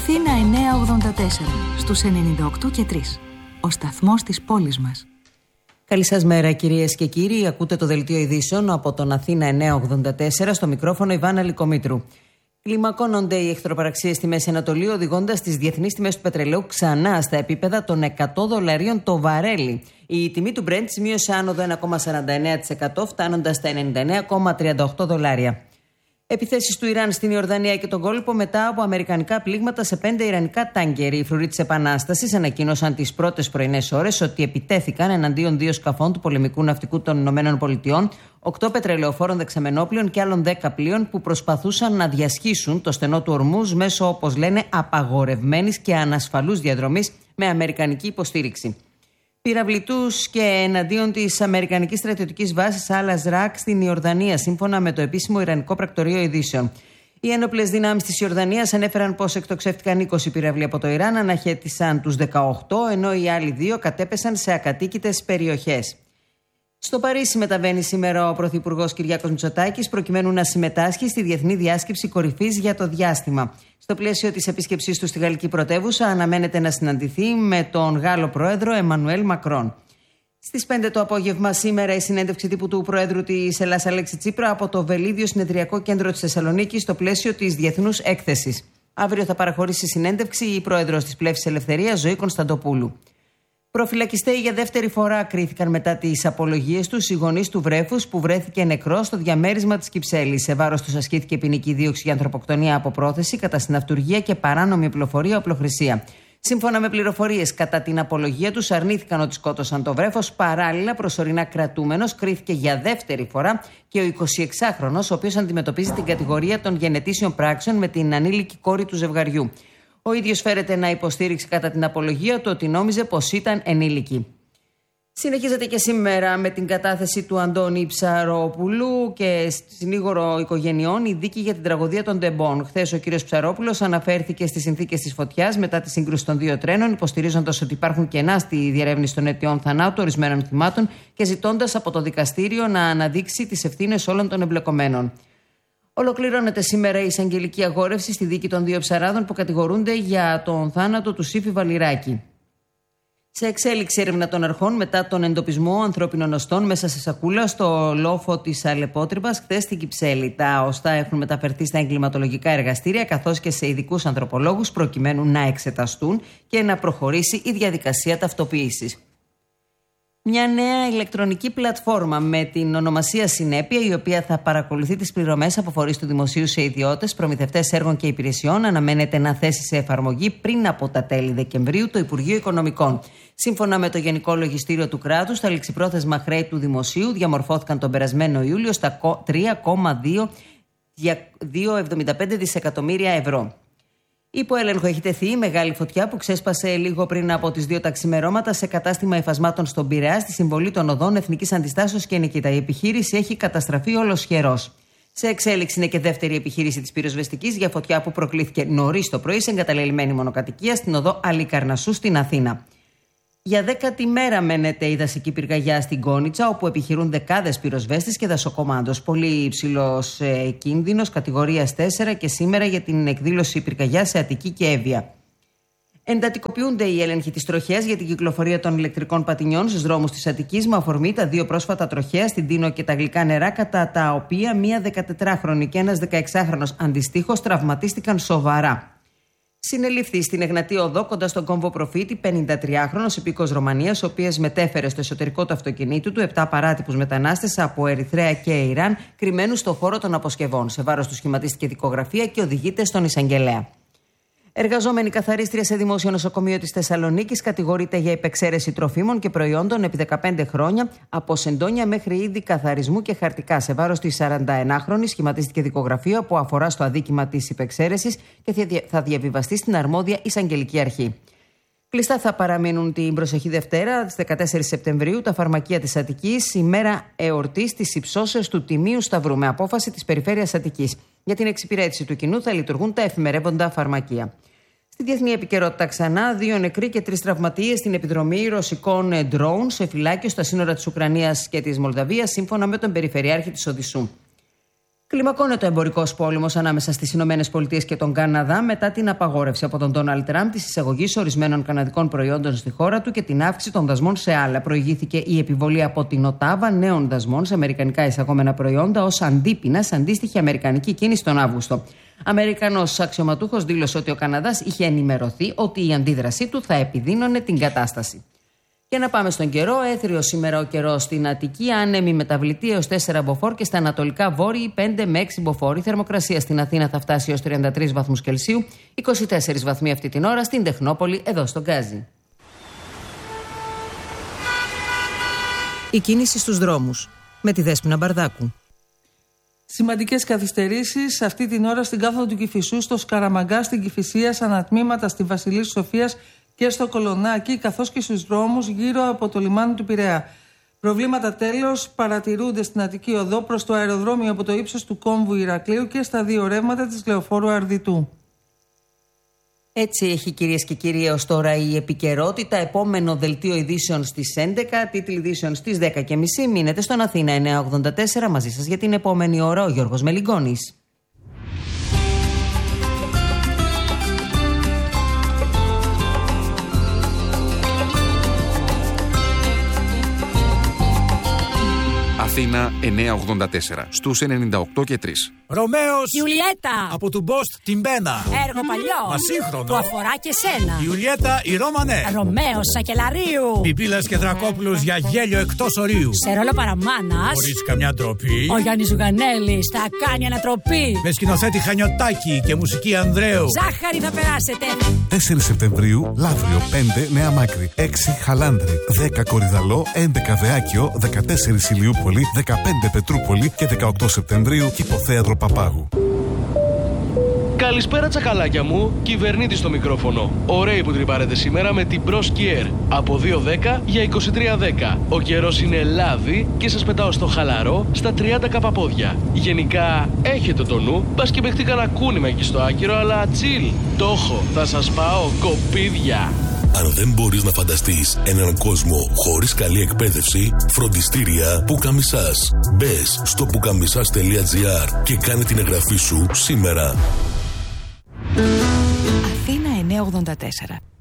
Αθήνα 984, στους 98 και 3. Ο σταθμός της πόλης μας. Καλή σας μέρα κυρίες και κύριοι. Ακούτε το δελτίο ειδήσεων από τον Αθήνα 984, στο μικρόφωνο Ιβάνα Λικομήτρου. Κλιμακώνονται οι εχθροπραξίες στη Μέση Ανατολή, οδηγώντας τις διεθνείς τιμές του πετρελαίου ξανά στα επίπεδα των $100 το βαρέλι. Η τιμή του Brent σημείωσε άνοδο 1,49%, φτάνοντας στα $99,38. Επιθέσεις του Ιράν στην Ιορδανία και τον κόλπο μετά από αμερικανικά πλήγματα σε 5 ιρανικά τάγκερ. Οι φρουροί της Επανάστασης ανακοίνωσαν τις πρώτες πρωινές ώρες ότι επιτέθηκαν εναντίον 2 σκαφών του πολεμικού ναυτικού των ΗΠΑ, 8 πετρελαιοφόρων δεξαμενόπλων και άλλων 10 πλοίων που προσπαθούσαν να διασχίσουν το στενό του Ορμούζ μέσω, όπως λένε, απαγορευμένης και ανασφαλούς διαδρομής με αμερικανική υποστήριξη. Πυραυλιτούς και εναντίον της αμερικανικής στρατιωτικής βάσης Al-Azraq στην Ιορδανία, σύμφωνα με το επίσημο Ιρανικό Πρακτορείο Ειδήσεων. Οι ένοπλες δυνάμεις της Ιορδανίας ανέφεραν πως εκτοξεύτηκαν 20 πυραυλοί από το Ιράν, αναχέτησαν τους 18, ενώ οι άλλοι 2 κατέπεσαν σε ακατοίκητες περιοχές. Στο Παρίσι μεταβαίνει σήμερα ο Πρωθυπουργός Κυριάκος Μητσοτάκης προκειμένου να συμμετάσχει στη Διεθνή Διάσκεψη Κορυφής για το Διάστημα. Στο πλαίσιο της επίσκεψής του στη Γαλλική πρωτεύουσα, αναμένεται να συναντηθεί με τον Γάλλο Πρόεδρο Εμμανουέλ Μακρόν. Στις 5 το απόγευμα σήμερα η συνέντευξη τύπου του Προέδρου της Ελλάδας Αλέξη Τσίπρα από το Βελίδιο Συνεδριακό Κέντρο της Θεσσαλονίκης στο πλαίσιο της Διεθνούς Έκθεσης. Αύριο θα παραχωρήσει συνέντευξη η Πρόεδρος της Πλεύσης Ελευθερίας Ζωή Κωνσταντοπούλου. Προφυλακιστέοι για δεύτερη φορά κρίθηκαν μετά τις απολογίες τους οι γονείς του βρέφους που βρέθηκε νεκρός στο διαμέρισμα της Κυψέλης. Σε βάρος τους ασκήθηκε ποινική δίωξη για ανθρωποκτονία από πρόθεση, κατά συναυτουργία και παράνομη οπλοφορία οπλοχρησία. Σύμφωνα με πληροφορίες, κατά την απολογία τους αρνήθηκαν ότι σκότωσαν το βρέφος. Παράλληλα, προσωρινά κρατούμενος κρίθηκε για δεύτερη φορά και ο 26χρονος, ο οποίος αντιμετωπίζει την κατηγορία των γενετήσεων πράξεων με την ανήλικη κόρη του ζευγαριού. Ο ίδιος φέρεται να υποστήριξει κατά την απολογία του ότι νόμιζε πως ήταν ενήλικη. Συνεχίζεται και σήμερα με την κατάθεση του Αντώνη Ψαρόπουλου και συνήγορο οικογενειών η δίκη για την τραγωδία των Ντεμπών. Χθες ο κύριος Ψαρόπουλος αναφέρθηκε στις συνθήκες της φωτιάς μετά τη σύγκρουση των 2 τρένων, υποστηρίζοντας ότι υπάρχουν κενά στη διερεύνηση των αιτιών θανάτου ορισμένων θυμάτων και ζητώντας από το δικαστήριο να αναδείξει τις ευθύνες όλων των εμπλεκομένων. Ολοκληρώνεται σήμερα η εισαγγελική αγόρευση στη δίκη των 2 ψαράδων που κατηγορούνται για τον θάνατο του Σύφη Βαλιράκη. Σε εξέλιξη έρευνα των αρχών μετά τον εντοπισμό ανθρώπινων οστών μέσα σε σακούλα στο λόφο της Αλεπότρυπας χθες στην Κυψέλη. Τα οστά έχουν μεταφερθεί στα εγκληματολογικά εργαστήρια καθώς και σε ειδικούς ανθρωπολόγους προκειμένου να εξεταστούν και να προχωρήσει η διαδικασία ταυτοποίησης. Μια νέα ηλεκτρονική πλατφόρμα με την ονομασία Συνέπεια, η οποία θα παρακολουθεί τις πληρωμές από φορείς του δημοσίου σε ιδιώτες, προμηθευτές έργων και υπηρεσιών, αναμένεται να θέσει σε εφαρμογή πριν από τα τέλη Δεκεμβρίου το Υπουργείο Οικονομικών. Σύμφωνα με το Γενικό Λογιστήριο του Κράτους, τα ληξιπρόθεσμα χρέη του δημοσίου διαμορφώθηκαν τον περασμένο Ιούλιο στα 3,275 δισεκατομμύρια ευρώ. Υπό έλεγχο έχει τεθεί η μεγάλη φωτιά που ξέσπασε λίγο πριν από τις 2 τα ξημερώματα σε κατάστημα υφασμάτων στον Πειραιά στη συμβολή των οδών Εθνικής Αντιστάσεως και Νικήτα. Η επιχείρηση έχει καταστραφεί ολοσχερός. Σε εξέλιξη είναι και δεύτερη επιχείρηση της πυροσβεστικής για φωτιά που προκλήθηκε νωρίς το πρωί σε εγκαταλελειμμένη μονοκατοικία στην οδό Αλικαρνασσού στην Αθήνα. Για 10η μέρα μένεται η δασική πυρκαγιά στην Κόνιτσα, όπου επιχειρούν δεκάδες πυροσβέστες και δασοκομάντος. Πολύ υψηλός κίνδυνος, κατηγορίας 4 και σήμερα για την εκδήλωση πυρκαγιά σε Αττική και Εύβοια. Εντατικοποιούνται οι έλεγχοι της τροχέας για την κυκλοφορία των ηλεκτρικών πατινιών στους δρόμους της Αττικής με αφορμή τα 2 πρόσφατα τροχαία στην Τίνο και τα Γλυκά Νερά, κατά τα οποία μία 14χρονη και ένας 16χρονος αντιστοίχως τραυματίστηκαν σοβαρά. Συνελήφθη στην Εγνατή Οδό κοντά στον κόμβο Προφήτη 53χρονος υπήκος Ρωμανίας, ο οποίος μετέφερε στο εσωτερικό του αυτοκινήτου του 7 παράτυπους μετανάστες από Ερυθρέα και Ιράν, κρυμμένους στο χώρο των αποσκευών. Σε βάρος του σχηματίστηκε δικογραφία και οδηγείται στον εισαγγελέα. Εργαζόμενη καθαρίστρια σε δημόσιο νοσοκομείο της Θεσσαλονίκης κατηγορείται για υπεξαίρεση τροφίμων και προϊόντων επί 15 χρόνια, από σεντόνια μέχρι είδη καθαρισμού και χαρτικά. Σε βάρος της 41χρονης σχηματίστηκε δικογραφία που αφορά στο αδίκημα της υπεξαίρεσης και θα διαβιβαστεί στην αρμόδια εισαγγελική αρχή. Κλειστά θα παραμείνουν την προσεχή Δευτέρα, τις 14 Σεπτεμβρίου, τα φαρμακεία της Αττικής, ημέρα εορτής της υψώσεως του Τιμίου Σταυρού, με απόφαση της Περιφέρειας Αττικής. Για την εξυπηρέτηση του κοινού θα λειτουργούν τα εφημερεύοντα φαρμακεία. Στη διεθνή επικαιρότητα ξανά, 2 νεκροί και 3 τραυματίες στην επιδρομή ρωσικών drone σε φυλάκιο στα σύνορα της Ουκρανίας και της Μολδαβίας, σύμφωνα με τον Περιφερειάρχη της Οδυσσού. Κλιμακώνεται ο εμπορικός πόλεμος ανάμεσα στις ΗΠΑ και τον Καναδά μετά την απαγόρευση από τον Ντόναλντ Τραμπ της εισαγωγής ορισμένων καναδικών προϊόντων στη χώρα του και την αύξηση των δασμών σε άλλα. Προηγήθηκε η επιβολή από την Οτάβα νέων δασμών σε αμερικανικά εισαγόμενα προϊόντα ως αντίπεινα σε αντίστοιχη αμερικανική κίνηση τον Αύγουστο. Αμερικανός αξιωματούχος δήλωσε ότι ο Καναδάς είχε ενημερωθεί ότι η αντίδρασή του θα επιδίνωνε την κατάσταση. Και να πάμε στον καιρό. Έθριος σήμερα ο καιρός στην Αττική, άνεμη μεταβλητή έως 4 μποφόρ και στα ανατολικά βόρειοι 5 με 6 μποφόρ. Η θερμοκρασία στην Αθήνα θα φτάσει έως 33 βαθμούς Κελσίου, 24 βαθμοί αυτή την ώρα στην Τεχνόπολη, εδώ στον Γκάζι. Η κίνηση στους δρόμους με τη Δέσποινα Μπαρδάκου. Σημαντικές καθυστερήσεις αυτή την ώρα στην κάθοδο του Κηφισού, στο Σκαραμαγκά, στην Κηφισία, σαν ανατμήματα στη Βασιλής Σοφίας και στο Κολονάκι, καθώς και στους δρόμους γύρω από το λιμάνι του Πειραιά. Προβλήματα τέλος παρατηρούνται στην Αττική Οδό προς το αεροδρόμιο από το ύψος του κόμβου Ηρακλείου και στα δύο ρεύματα της Λεωφόρου Αρδιτού. Έτσι έχει, κυρίες και κύριοι, έως τώρα η επικαιρότητα. Επόμενο δελτίο ειδήσεων στις 11, τίτλοι ειδήσεων στις 10:30. Μείνετε στον Αθήνα 984, μαζί σας για την επόμενη ώρα ο Γιώργος Μελιγκόνης. Αθήνα 984, στους 98 και 3. Ρωμαίος Ιουλιέτα από του Μπόστ την Πένα. Έργο παλιό Μα σύγχρονο. που αφορά και σένα. Ιουλιέτα η Ρώμανε. Ρωμαίος Σακελαρίου. Πιπίλας και Δρακόπουλος για γέλιο εκτός ορίου. Σε ρόλο παραμάνας Χωρίς καμιά τροπή. ο Γιάννης Ζουγανέλης θα κάνει ανατροπή. Με σκηνοθέτη Χανιωτάκη και μουσική Ανδρέου. Ζάχαρη θα περάσετε. 4 Σεπτεμβρίου, Λαύριο, 5 Νέα Μάκρη, 6 Χαλάνδρη, 10 Κορυδαλό, 11 Δεάκιο, 14 Ηλιούπολη, 15 Πετρούπολη και 18 Σεπτεμβρίου Κηποθέατρο Παπάγου. Καλησπέρα τσακαλάκια μου, κυβερνήτης στο μικρόφωνο. Ωραίοι που τρυπάρετε σήμερα με την Bros Kier. Από 2.10 για 23.10. Ο καιρός είναι λάδι και σας πετάω στο χαλαρό στα 30 καπαπόδια. Γενικά έχετε το νου, πας και παιχτεί κανένα κούνημα εκεί στο άκυρο, αλλά chill. Το έχω, θα σας πάω κοπίδια. Αν δεν μπορείς να φανταστείς έναν κόσμο χωρίς καλή εκπαίδευση, φροντιστήρια Πουκαμισάς. Μπες στο pukamisas.gr και κάνε την εγγραφή σου σήμερα. Αθήνα 984.